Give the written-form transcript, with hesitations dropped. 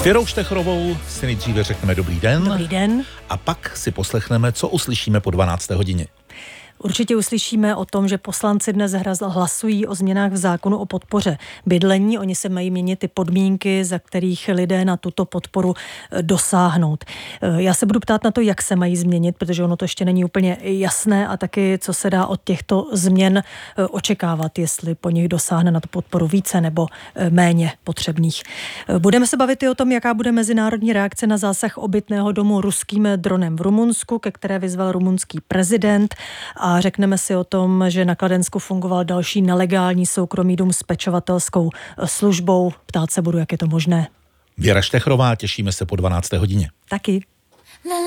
Věrou Štechrovou si nejdříve řekneme dobrý den. Dobrý den. A pak si poslechneme, co uslyšíme po 12. hodině. Určitě uslyšíme o tom, že poslanci dnes hlasují o změnách v zákonu o podpoře bydlení. Oni se mají měnit ty podmínky, za kterých lidé na tuto podporu dosáhnout. Já se budu ptát na to, jak se mají změnit, protože ono to ještě není úplně jasné a taky, co se dá od těchto změn očekávat, jestli po nich dosáhne na tu podporu více nebo méně potřebných. Budeme se bavit i o tom, jaká bude mezinárodní reakce na zásah obytného domu ruským dronem v Rumunsku, ke které vyzval rumunský prezident. A řekneme si o tom, že na Kladensku fungoval další nelegální soukromý dům s pečovatelskou službou. Ptát se budu, jak je to možné. Věra Štechrová, těšíme se po 12. hodině. Taky.